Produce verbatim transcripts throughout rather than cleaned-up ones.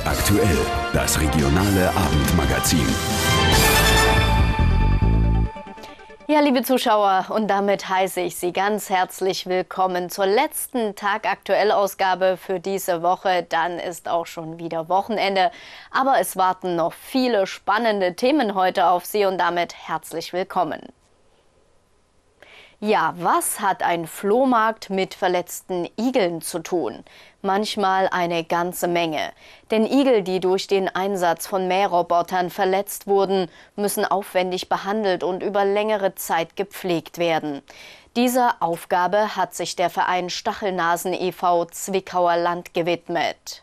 Aktuell, das regionale Abendmagazin. Ja, liebe Zuschauer, und damit heiße ich Sie ganz herzlich willkommen zur letzten Tagaktuell-Ausgabe für diese Woche. Dann ist auch schon wieder Wochenende, aber es warten noch viele spannende Themen heute auf Sie und damit herzlich willkommen. Ja, was hat ein Flohmarkt mit verletzten Igeln zu tun? Manchmal eine ganze Menge. Denn Igel, die durch den Einsatz von Mährobotern verletzt wurden, müssen aufwendig behandelt und über längere Zeit gepflegt werden. Dieser Aufgabe hat sich der Verein Stachelnasen e V Zwickauer Land gewidmet.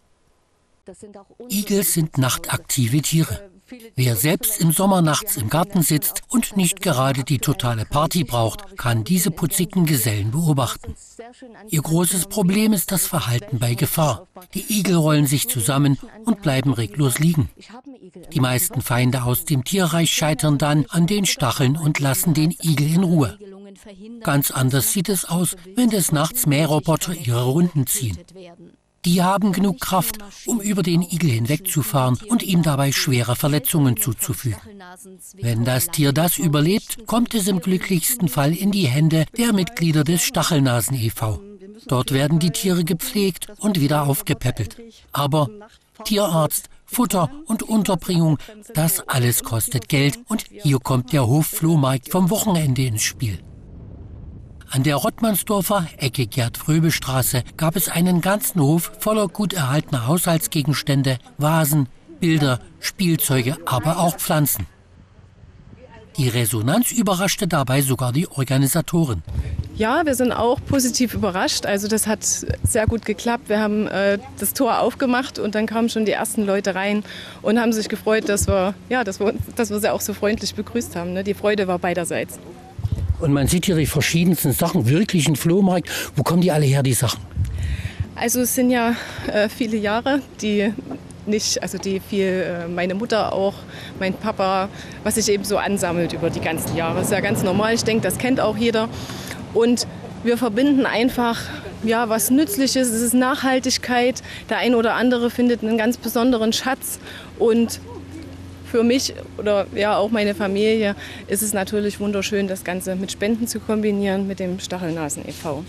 Igel sind nachtaktive Tiere. Wer selbst im Sommer nachts im Garten sitzt und nicht gerade die totale Party braucht, kann diese putzigen Gesellen beobachten. Ihr großes Problem ist das Verhalten bei Gefahr. Die Igel rollen sich zusammen und bleiben reglos liegen. Die meisten Feinde aus dem Tierreich scheitern dann an den Stacheln und lassen den Igel in Ruhe. Ganz anders sieht es aus, wenn des Nachts Mähroboter ihre Runden ziehen. Die haben genug Kraft, um über den Igel hinwegzufahren und ihm dabei schwere Verletzungen zuzufügen. Wenn das Tier das überlebt, kommt es im glücklichsten Fall in die Hände der Mitglieder des Stachelnasen e V Dort werden die Tiere gepflegt und wieder aufgepäppelt. Aber Tierarzt, Futter und Unterbringung, das alles kostet Geld und hier kommt der Hofflohmarkt vom Wochenende ins Spiel. An der Rottmannsdorfer Ecke Gerd-Fröbe-Straße gab es einen ganzen Hof voller gut erhaltener Haushaltsgegenstände, Vasen, Bilder, Spielzeuge, aber auch Pflanzen. Die Resonanz überraschte dabei sogar die Organisatoren. Ja, wir sind auch positiv überrascht. Also das hat sehr gut geklappt. Wir haben äh, das Tor aufgemacht und dann kamen schon die ersten Leute rein und haben sich gefreut, dass wir, ja, dass wir, dass wir sie auch so freundlich begrüßt haben. Ne? Die Freude war beiderseits. Und man sieht hier die verschiedensten Sachen, wirklich ein Flohmarkt. Wo kommen die alle her, die Sachen? Also es sind ja äh, viele Jahre, die nicht, also die viel, äh, meine Mutter auch, mein Papa, was sich eben so ansammelt über die ganzen Jahre. Das ist ja ganz normal, ich denke, das kennt auch jeder. Und wir verbinden einfach ja, was Nützliches, es ist Nachhaltigkeit. Der ein oder andere findet einen ganz besonderen Schatz und für mich oder ja auch meine Familie ist es natürlich wunderschön, das Ganze mit Spenden zu kombinieren mit dem Stachelnasen e V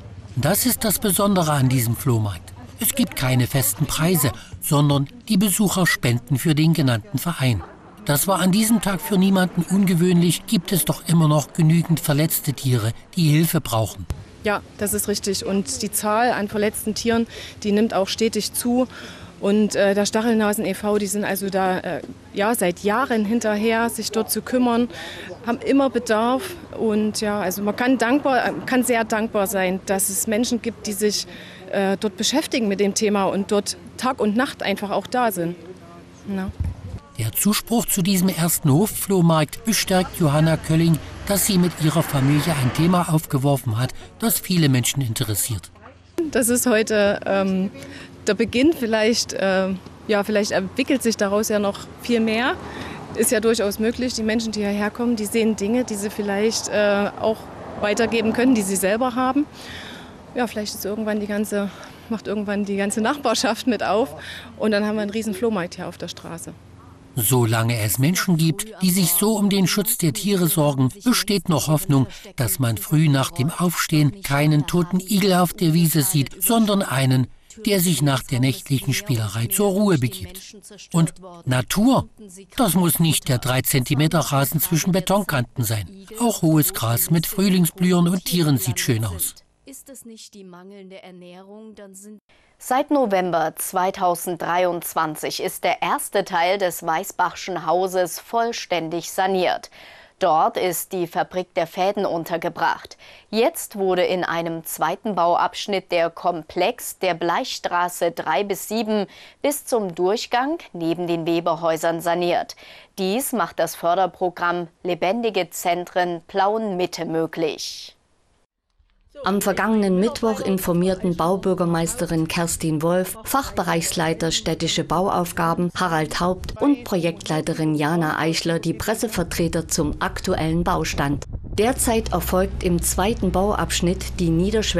Das ist das Besondere an diesem Flohmarkt. Es gibt keine festen Preise, sondern die Besucher spenden für den genannten Verein. Das war an diesem Tag für niemanden ungewöhnlich, gibt es doch immer noch genügend verletzte Tiere, die Hilfe brauchen. Ja, das ist richtig. Und die Zahl an verletzten Tieren, die nimmt auch stetig zu. Und äh, der Stachelnasen e V, die sind also da äh, ja, seit Jahren hinterher, sich dort zu kümmern, haben immer Bedarf. Und ja, also man kann, dankbar, kann sehr dankbar sein, dass es Menschen gibt, die sich äh, dort beschäftigen mit dem Thema und dort Tag und Nacht einfach auch da sind. Ja. Der Zuspruch zu diesem ersten Hofflohmarkt bestärkt Johanna Kölling, dass sie mit ihrer Familie ein Thema aufgeworfen hat, das viele Menschen interessiert. Das ist heute ähm, der Beginn, vielleicht, äh, ja, vielleicht entwickelt sich daraus ja noch viel mehr. Ist ja durchaus möglich. Die Menschen, die hierher kommen, die sehen Dinge, die sie vielleicht äh, auch weitergeben können, die sie selber haben. Ja, vielleicht ist irgendwann die ganze, macht irgendwann die ganze Nachbarschaft mit auf und dann haben wir einen riesen Flohmarkt hier auf der Straße. Solange es Menschen gibt, die sich so um den Schutz der Tiere sorgen, besteht noch Hoffnung, dass man früh nach dem Aufstehen keinen toten Igel auf der Wiese sieht, sondern einen, der sich nach der nächtlichen Spielerei zur Ruhe begibt. Und Natur, das muss nicht der drei Zentimeter Rasen zwischen Betonkanten sein. Auch hohes Gras mit Frühlingsblühern und Tieren sieht schön aus. Ist es nicht die mangelnde Ernährung, dann sind Seit November zweitausenddreiundzwanzig ist der erste Teil des Weißbachschen Hauses vollständig saniert. Dort ist die Fabrik der Fäden untergebracht. Jetzt wurde in einem zweiten Bauabschnitt der Komplex der Bleichstraße drei bis sieben bis zum Durchgang neben den Weberhäusern saniert. Dies macht das Förderprogramm Lebendige Zentren Plauen-Mitte möglich. Am vergangenen Mittwoch informierten Baubürgermeisterin Kerstin Wolf, Fachbereichsleiter städtische Bauaufgaben Harald Haupt und Projektleiterin Jana Eichler die Pressevertreter zum aktuellen Baustand. Derzeit erfolgt im zweiten Bauabschnitt die Niederschwellige